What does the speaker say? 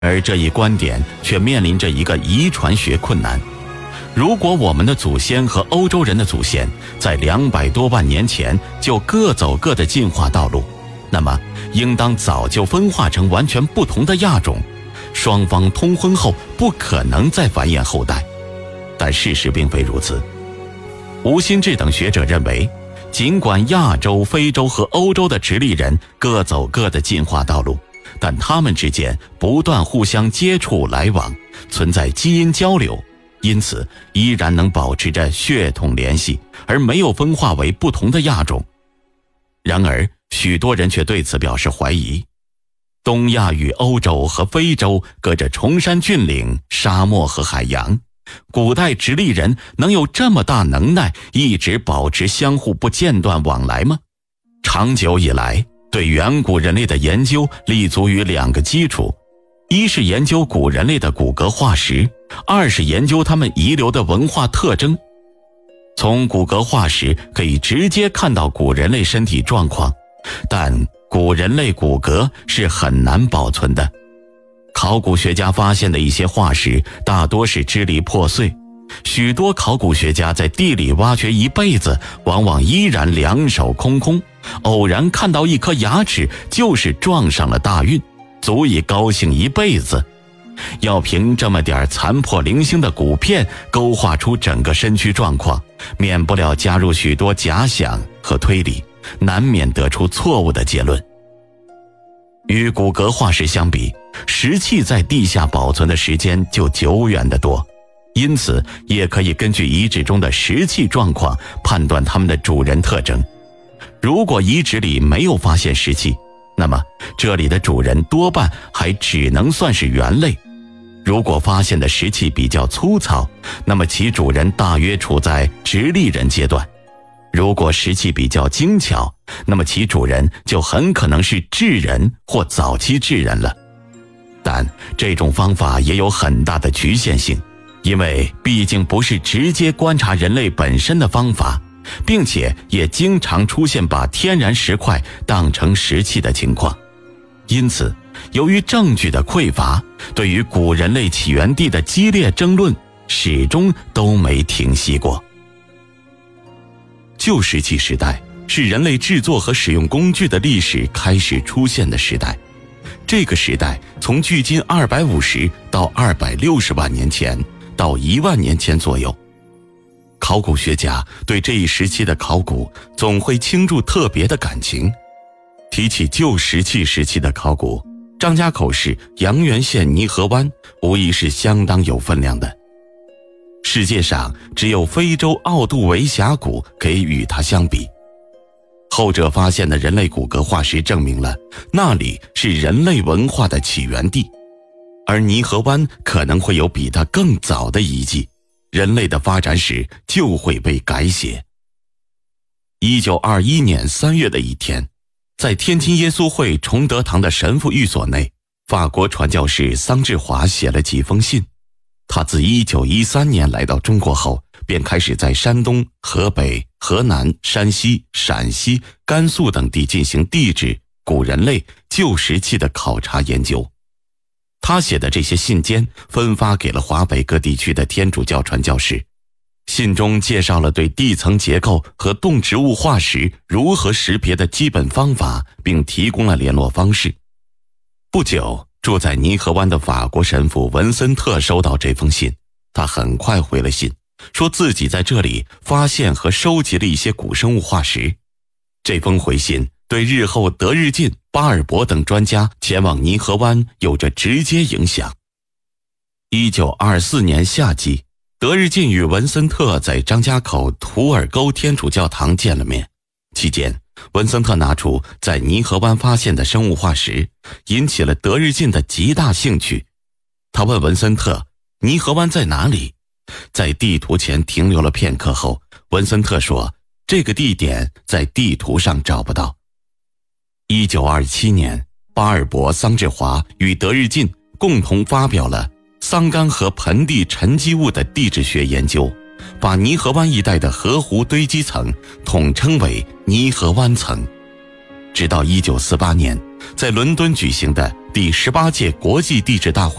而这一观点却面临着一个遗传学困难。如果我们的祖先和欧洲人的祖先在200多万年前就各走各的进化道路，那么应当早就分化成完全不同的亚种，双方通婚后不可能再繁衍后代。但事实并非如此。吴新志等学者认为，尽管亚洲、非洲和欧洲的直立人各走各的进化道路，但他们之间不断互相接触来往，存在基因交流，因此依然能保持着血统联系，而没有分化为不同的亚种。然而许多人却对此表示怀疑。东亚与欧洲和非洲隔着崇山峻岭、沙漠和海洋，古代直立人能有这么大能耐一直保持相互不间断往来吗？长久以来，对远古人类的研究立足于2个基础，一是研究古人类的骨骼化石，二是研究他们遗留的文化特征。从骨骼化石可以直接看到古人类身体状况，但古人类骨骼是很难保存的。考古学家发现的一些化石大多是支离破碎，许多考古学家在地里挖掘一辈子，往往依然两手空空，偶然看到一颗牙齿就是撞上了大运，足以高兴一辈子。要凭这么点残破零星的骨片勾画出整个身躯状况，免不了加入许多假想和推理，难免得出错误的结论。与骨骼化石相比，石器在地下保存的时间就久远得多，因此也可以根据遗址中的石器状况判断它们的主人特征。如果遗址里没有发现石器，那么这里的主人多半还只能算是猿类。如果发现的石器比较粗糙，那么其主人大约处在直立人阶段。如果石器比较精巧，那么其主人就很可能是智人或早期智人了。但这种方法也有很大的局限性，因为毕竟不是直接观察人类本身的方法，并且也经常出现把天然石块当成石器的情况。因此，由于证据的匮乏，对于古人类起源地的激烈争论始终都没停息过。旧石器时代是人类制作和使用工具的历史开始出现的时代，这个时代从距今250到260万年前到1万年前左右。考古学家对这一时期的考古总会倾注特别的感情。提起旧石器时期的考古，张家口市阳源县泥河湾无疑是相当有分量的。世界上只有非洲奥杜维峡谷可以与它相比。后者发现的人类骨骼化石证明了那里是人类文化的起源地，而泥河湾可能会有比它更早的遗迹，人类的发展史就会被改写。1921年3月的一天，在天津耶稣会崇德堂的神父寓所内，法国传教士桑志华写了几封信。他自1913年来到中国后，便开始在山东、河北、河南、山西、陕西、甘肃等地进行地质、古人类、旧石器的考察研究。他写的这些信笺分发给了华北各地区的天主教传教士，信中介绍了对地层结构和动植物化石如何识别的基本方法，并提供了联络方式。不久，住在泥河湾的法国神父文森特收到这封信，他很快回了信，说自己在这里发现和收集了一些古生物化石。这封回信对日后德日进、巴尔博等专家前往泥河湾有着直接影响。1924年夏季，德日进与文森特在张家口图尔沟天主教堂见了面，期间文森特拿出在泥河湾发现的生物化石，引起了德日进的极大兴趣。他问文森特泥河湾在哪里，在地图前停留了片刻后，文森特说这个地点在地图上找不到。1927年，巴尔博、桑志华与德日进共同发表了桑干和盆地沉积物的地质学研究，把泥河湾一带的河湖堆积层统称为泥河湾层。直到1948年， 在伦敦举行的第18届国际地质大会